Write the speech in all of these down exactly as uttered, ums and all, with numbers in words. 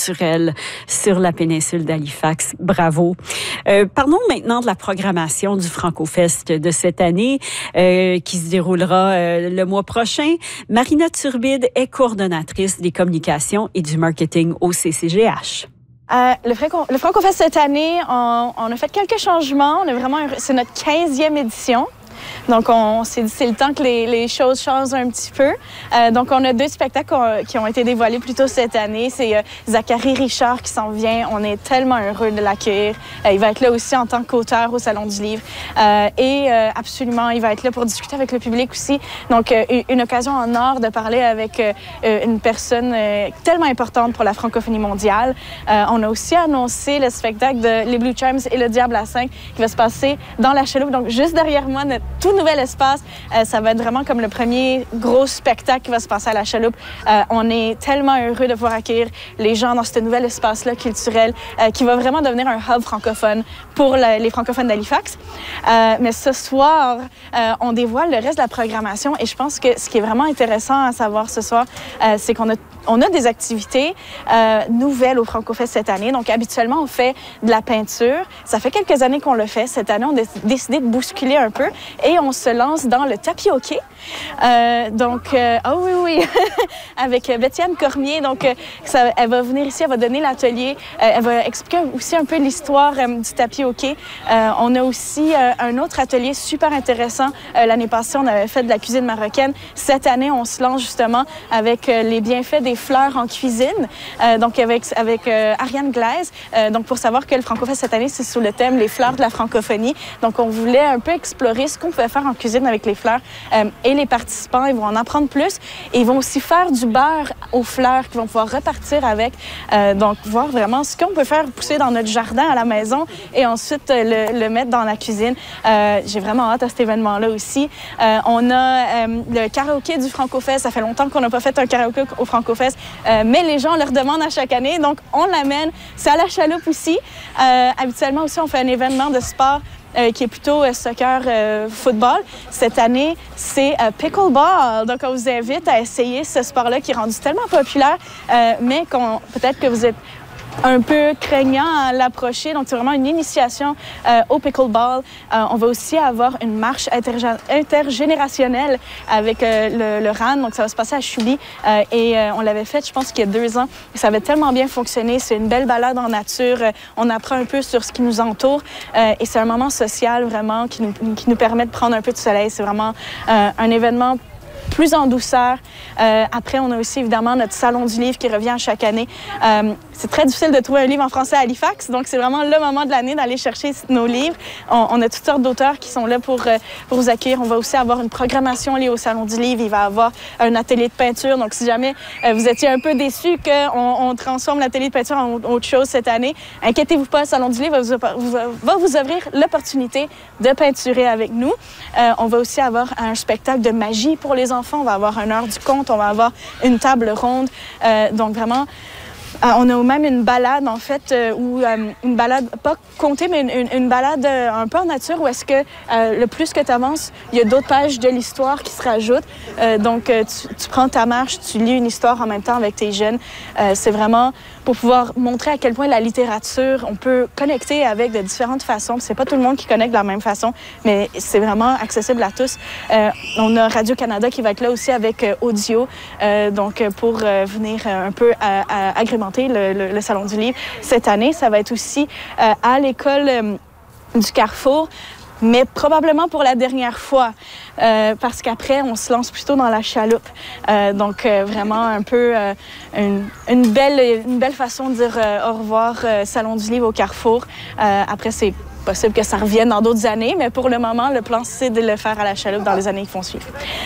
culturel sur la péninsule d'Halifax. Bravo. Euh, parlons maintenant de la programmation du FrancoFest de cette année euh, qui se déroulera euh, le mois prochain. Marina Turbide est coordonnatrice des communications et du marketing au C C G H. Euh, le, Franco, le FrancoFest cette année, on, on a fait quelques changements. On a vraiment, c'est notre quinzième édition. Donc, on s'est dit c'est le temps que les, les choses changent un petit peu. Euh, donc, on a deux spectacles qui ont été dévoilés plus tôt cette année. C'est euh, Zachary Richard qui s'en vient. On est tellement heureux de l'accueillir. Euh, il va être là aussi en tant qu'auteur au Salon du Livre. Euh, et euh, absolument, il va être là pour discuter avec le public aussi. Donc, euh, une occasion en or de parler avec euh, une personne euh, tellement importante pour la francophonie mondiale. Euh, on a aussi annoncé le spectacle de Les Blue Chimes et Le Diable à cinq qui va se passer dans la chaloupe. Donc, juste derrière moi, notre tout nouvel espace. Euh, ça va être vraiment comme le premier gros spectacle qui va se passer à la chaloupe. Euh, on est tellement heureux de pouvoir accueillir les gens dans ce nouvel espace-là culturel euh, qui va vraiment devenir un hub francophone pour la, les francophones d'Halifax. Euh, mais ce soir, euh, on dévoile le reste de la programmation et je pense que ce qui est vraiment intéressant à savoir ce soir, euh, c'est qu'on a On a des activités euh, nouvelles au FrancoFest cette année. Donc, habituellement, on fait de la peinture. Ça fait quelques années qu'on le fait. Cette année, on a décidé de bousculer un peu et on se lance dans le tapis hockey. Euh, donc, euh, oh oui, oui, avec Betty-Anne Cormier. Donc, euh, ça, elle va venir ici, elle va donner l'atelier. Euh, elle va expliquer aussi un peu l'histoire euh, du tapis hockey. Euh, on a aussi euh, un autre atelier super intéressant. Euh, l'année passée, on avait fait de la cuisine marocaine. Cette année, on se lance justement avec euh, les bienfaits des fleurs en cuisine, euh, donc avec, avec euh, Ariane Glaise. Euh, donc, pour savoir que le FrancoFest cette année, c'est sous le thème « Les fleurs de la francophonie ». Donc, on voulait un peu explorer ce qu'on pouvait faire en cuisine avec les fleurs. Euh, et les participants, ils vont en apprendre plus. Et ils vont aussi faire du beurre aux fleurs qu'ils vont pouvoir repartir avec. Euh, donc, voir vraiment ce qu'on peut faire pousser dans notre jardin à la maison et ensuite euh, le, le mettre dans la cuisine. Euh, j'ai vraiment hâte à cet événement-là aussi. Euh, on a euh, le karaoké du FrancoFest. Ça fait longtemps qu'on n'a pas fait un karaoké au FrancoFest. Euh, mais les gens leur demandent à chaque année, donc on l'amène. C'est à la chaloupe aussi. Euh, habituellement aussi, on fait un événement de sport euh, qui est plutôt euh, soccer, euh, football. Cette année, c'est euh, pickleball. Donc, on vous invite à essayer ce sport-là qui est rendu tellement populaire, euh, mais qu'on, peut-être que vous êtes un peu craignant à l'approcher. Donc, c'est vraiment une initiation euh, au pickleball. Euh, on va aussi avoir une marche intergé- intergénérationnelle avec euh, le, le R A N. Donc, ça va se passer à Chouby. Euh, et euh, on l'avait fait, je pense, qu'il y a deux ans. Et ça avait tellement bien fonctionné. C'est une belle balade en nature. Euh, on apprend un peu sur ce qui nous entoure. Euh, et c'est un moment social, vraiment, qui nous, qui nous permet de prendre un peu de soleil. C'est vraiment euh, un événement plus en douceur. Euh, après, on a aussi évidemment notre Salon du Livre qui revient chaque année. Euh, c'est très difficile de trouver un livre en français à Halifax, donc c'est vraiment le moment de l'année d'aller chercher nos livres. On, on a toutes sortes d'auteurs qui sont là pour, euh, pour vous accueillir. On va aussi avoir une programmation liée au Salon du Livre. Il va y avoir un atelier de peinture. Donc, si jamais euh, vous étiez un peu déçus qu'on on transforme l'atelier de peinture en autre chose cette année, inquiétez-vous pas, le Salon du Livre va vous, vous, va vous ouvrir l'opportunité de peinturer avec nous. Euh, on va aussi avoir un spectacle de magie pour les enfants. On va avoir une heure du conte, on va avoir une table ronde. Euh, donc, vraiment, euh, on a même une balade, en fait, euh, ou euh, une balade, pas comptée, mais une, une, une balade euh, un peu en nature où est-ce que euh, le plus que tu avances, il y a d'autres pages de l'histoire qui se rajoutent. Euh, donc, euh, tu, tu prends ta marche, tu lis une histoire en même temps avec tes jeunes. Euh, c'est vraiment pour pouvoir montrer à quel point la littérature, on peut connecter avec de différentes façons. C'est pas tout le monde qui connecte de la même façon, mais c'est vraiment accessible à tous. Euh, on a Radio-Canada qui va être là aussi avec euh, audio, euh, donc pour euh, venir euh, un peu à, à agrémenter le, le, le Salon du Livre. Cette année, ça va être aussi euh, à l'école euh, du Carrefour, mais probablement pour la dernière fois, euh, parce qu'après, on se lance plutôt dans la chaloupe. Euh, donc, euh, vraiment un peu euh, une, une, belle, une belle façon de dire euh, au revoir, euh, Salon du Livre au Carrefour. Euh, après, c'est possible que ça revienne dans d'autres années, mais pour le moment, le plan, c'est de le faire à la chaloupe dans les années qui vont suivre.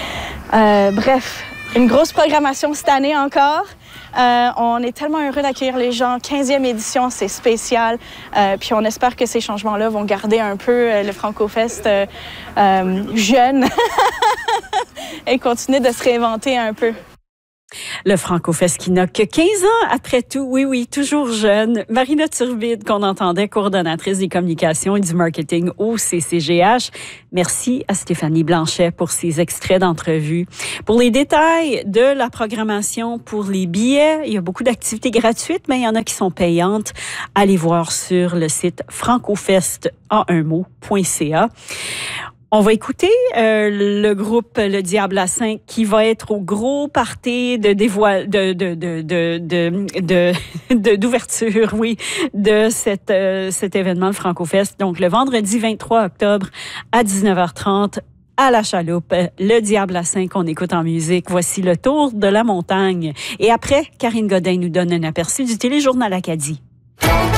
Euh, bref, une grosse programmation cette année encore. Euh, on est tellement heureux d'accueillir les gens. quinzième édition, c'est spécial. Euh, puis on espère que ces changements-là vont garder un peu euh, le FrancoFest euh, euh, jeune et continuer de se réinventer un peu. Le FrancoFest qui n'a que quinze ans après tout. Oui, oui, toujours jeune. Marina Turbide, qu'on entendait, coordonnatrice des communications et du marketing au C C G H. Merci à Stéphanie Blanchet pour ces extraits d'entrevue. Pour les détails de la programmation, pour les billets, il y a beaucoup d'activités gratuites, mais il y en a qui sont payantes. Allez voir sur le site francofest en un mot point c a. On va écouter euh, le groupe Le Diable à cinq qui va être au gros party de dévoile de de de de de, de, de d'ouverture, oui, de cette euh, cet événement le FrancoFest. Donc le vendredi vingt-trois octobre à dix-neuf heures trente à la Chaloupe, Le Diable à cinq, on écoute en musique. Voici le tour de la montagne. Et après, Karine Godin nous donne un aperçu du téléjournal Acadie.